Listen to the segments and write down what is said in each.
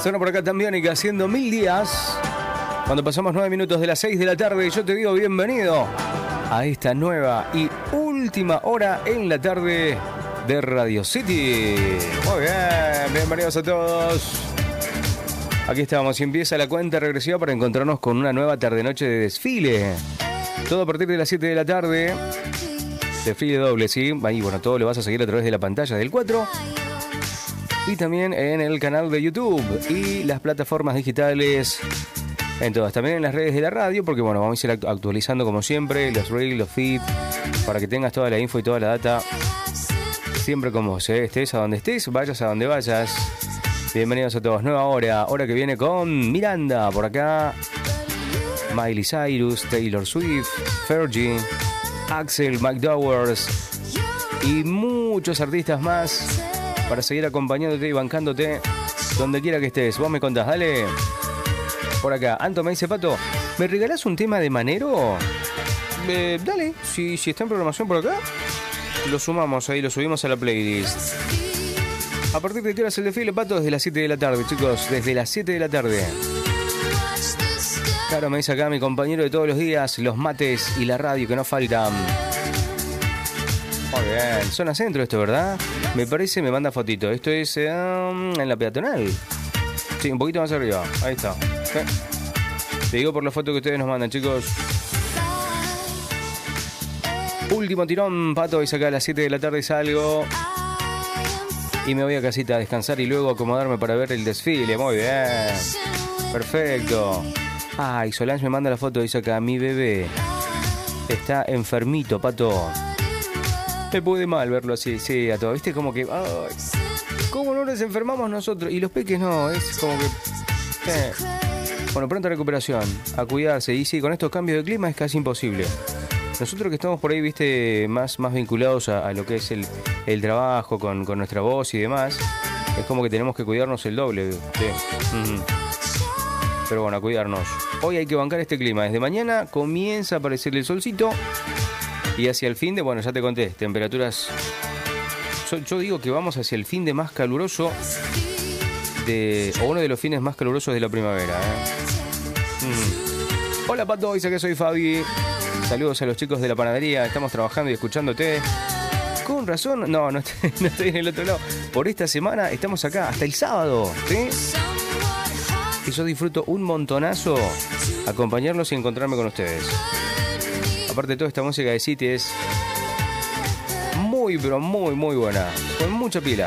Suena por acá también y que haciendo 1000 días. Cuando pasamos 9 minutos de las 6 de la tarde, yo te digo bienvenido a esta nueva y última hora en la tarde de Radio City. Muy bien, bienvenidos a todos. Aquí estamos y empieza la cuenta regresiva para encontrarnos con una nueva tarde-noche de desfile. Todo a partir de las 7 de la tarde. Desfile doble, ¿sí? Ahí, bueno, todo lo vas a seguir a través de la pantalla del 4. Y también en el canal de YouTube y las plataformas digitales. En todas, también en las redes de la radio, porque bueno, vamos a ir actualizando como siempre los reels, los feeds, para que tengas toda la info y toda la data siempre con vos, ¿eh? Estés a donde estés, vayas a donde vayas. Bienvenidos a todos, nueva hora que viene con Miranda, por acá Miley Cyrus, Taylor Swift, Fergie, Axel, McDowers y muchos artistas más para seguir acompañándote y bancándote donde quiera que estés. Vos me contás, dale. Por acá, Anto me dice, Pato, ¿me regalás un tema de Manero? Dale, si está en programación por acá, lo sumamos ahí, lo subimos a la playlist. ¿A partir de qué hora es el desfile, Pato? Desde las 7 de la tarde, chicos, desde las 7 de la tarde. Claro, me dice acá mi compañero de todos los días, los mates y la radio que no faltan. Muy bien, zona centro esto, ¿verdad? Me parece, me manda fotito. Esto es en la peatonal. Sí, un poquito más arriba, ahí está. Te digo por la foto que ustedes nos mandan, chicos. Último tirón, Pato, y acá a las 7 de la tarde salgo y me voy a casita a descansar y luego acomodarme para ver el desfile. Muy bien, perfecto. Ay, Solange me manda la foto, dice acá, mi bebé está enfermito, Pato. Me puede mal verlo así, sí, a todo, viste, como que, ay, ¿cómo no nos enfermamos nosotros? Y los peques no, es como que... Bueno, pronta recuperación, a cuidarse. Y sí, con estos cambios de clima es casi imposible. Nosotros que estamos por ahí, viste, más vinculados a lo que es el trabajo con nuestra voz y demás, es como que tenemos que cuidarnos el doble, ¿sí? Pero bueno, a cuidarnos. Hoy hay que bancar este clima. Desde mañana comienza a aparecer el solcito y hacia el fin de, bueno, ya te conté, temperaturas... Yo digo que vamos hacia el fin de más caluroso o uno de los fines más calurosos de la primavera, Hola, Pato, dice que soy Fabi. Saludos a los chicos de la panadería. Estamos trabajando y escuchándote. Con razón, no estoy en el otro lado. Por esta semana estamos acá hasta el sábado, ¿sí? Y yo disfruto un montonazo acompañarlos y encontrarme con ustedes. Aparte de toda esta música de City es muy, pero muy buena. Con mucha pila.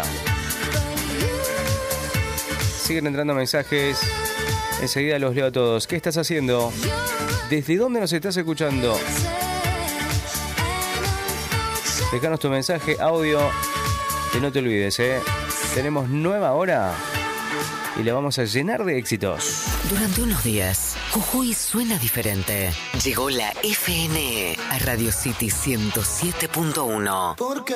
Siguen entrando mensajes. Enseguida los leo a todos. ¿Qué estás haciendo? ¿Desde dónde nos estás escuchando? Déjanos tu mensaje, audio. Que no te olvides, Tenemos nueva hora y la vamos a llenar de éxitos. Durante unos días, Jujuy suena diferente. Llegó la FNE a Radio City 107.1.